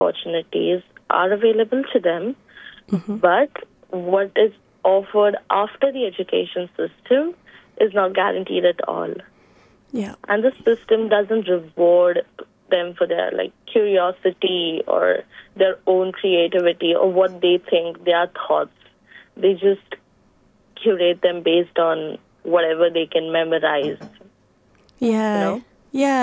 opportunities are available to them, but what is offered after the education system is not guaranteed at all. Yeah. And the system doesn't reward them for their curiosity or their own creativity or what they think, their thoughts. They just curate them based on whatever they can memorize. Yeah. You know? Yeah.